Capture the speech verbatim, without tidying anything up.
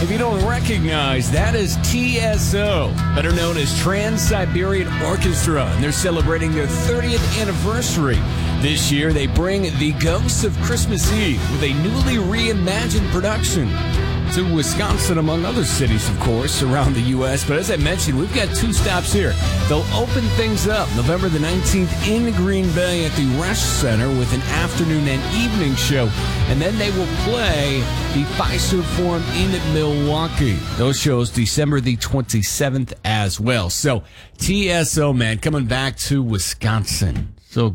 If you don't recognize, that is T S O, better known as Trans-Siberian Orchestra, and they're celebrating their thirtieth anniversary. This year, they bring The Ghosts of Christmas Eve with a newly reimagined production to Wisconsin, among other cities, of course, around the U S. But as I mentioned, we've got two stops here. They'll open things up November the nineteenth in Green Bay at the Resch Center with an afternoon and evening show. And then they will play the Fiserv Forum in Milwaukee. Those shows December the twenty-seventh as well. So T S O, man, coming back to Wisconsin.